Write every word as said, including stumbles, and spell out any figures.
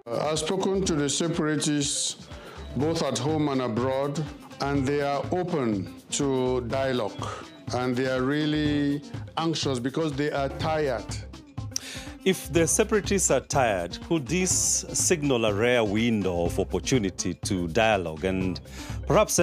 I've spoken to the separatists both at home and abroad, and they are open to dialogue, and they are really anxious because they are tired. If the separatists are tired, could this signal a rare window of opportunity to dialogue and perhaps